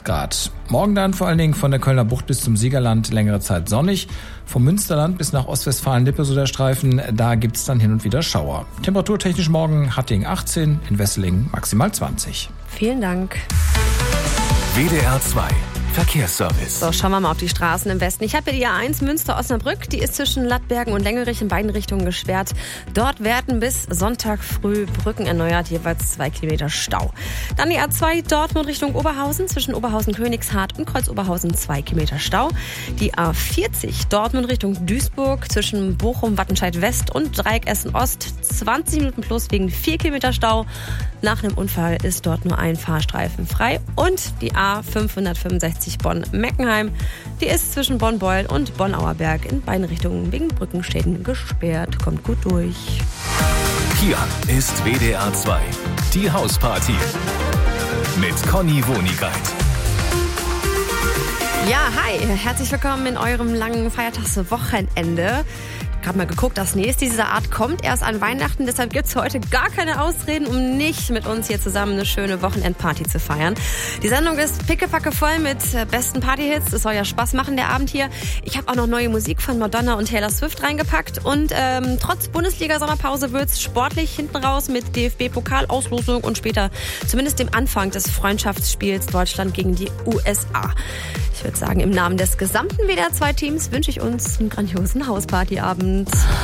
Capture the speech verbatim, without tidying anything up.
Grad. Morgen dann vor allen Dingen von der Kölner Bucht bis zum Siegerland längere Zeit sonnig. Vom Münsterland bis nach Ostwestfalen-Lippe so der Streifen, da gibt's dann hin und wieder Schauer. Temperaturtechnisch morgen Hattingen achtzehn, in Wesseling maximal zwanzig. Vielen Dank. W D R zwei Verkehrsservice. So, schauen wir mal auf die Straßen im Westen. Ich habe hier die A eins Münster-Osnabrück. Die ist zwischen Lattbergen und Lengerich in beiden Richtungen gesperrt. Dort werden bis Sonntag früh Brücken erneuert, jeweils zwei Kilometer Stau. Dann die A zwei Dortmund Richtung Oberhausen, zwischen Oberhausen-Königshardt und Kreuz-Oberhausen zwei Kilometer Stau. Die A vierzig Dortmund Richtung Duisburg, zwischen Bochum, Wattenscheid West und Dreieck Essen Ost, zwanzig Minuten plus wegen vier Kilometer Stau. Nach einem Unfall ist dort nur ein Fahrstreifen frei. Und die A fünfhundertfünfundsechzig Bonn-Meckenheim, die ist zwischen Bonn-Beuel und Bonn-Auerberg in beiden Richtungen wegen Brückenschäden gesperrt. Kommt gut durch. Hier ist W D R zwei, die Hausparty mit Conny Wonigkeit. Ja, hi, herzlich willkommen in eurem langen Feiertagswochenende. Gerade mal geguckt, das nächste dieser Art kommt erst an Weihnachten. Deshalb gibt es heute gar keine Ausreden, um nicht mit uns hier zusammen eine schöne Wochenendparty zu feiern. Die Sendung ist pickepacke voll mit besten Partyhits. Es soll ja Spaß machen, der Abend hier. Ich habe auch noch neue Musik von Madonna und Taylor Swift reingepackt. Und ähm, trotz Bundesliga-Sommerpause wird's sportlich hinten raus mit D F B-Pokalauslosung und später zumindest dem Anfang des Freundschaftsspiels Deutschland gegen die U S A. Ich würde sagen, im Namen des gesamten W D R zwei Teams wünsche ich uns einen grandiosen Hauspartyabend.